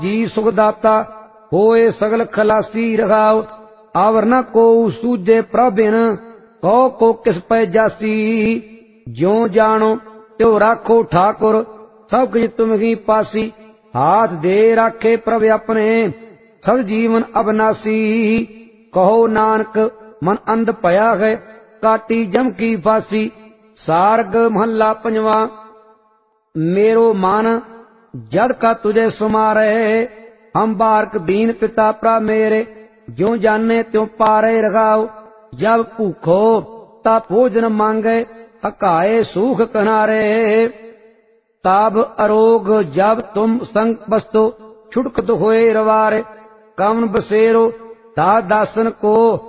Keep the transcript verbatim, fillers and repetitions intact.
जी सुखदाता होए सगल खलासी रखाव। आवर न को सूझे प्रभिन कौ को किस पै जासी। ज्यों जानो त्यो राखो ठाकुर सब कुछ तुम ही पासी। हाथ दे राखे प्रभ अपने सब जीवन अबनासी। कहो नानक मन अंध पया है काटी जम की फांसी। सार्ग महला पंजवा। मेरो मान जद का तुझे सुमारे हम बारक दीन पिता प्रा मेरे। ज्यों जाने त्यों पारे रखाओ। जब भूखो ता भोजन मांगे हकाए सूख कनारे। ताब अरोग जब तुम संग बस्तो छुटकत होए रवारे। कवन बसेरो ता दासन को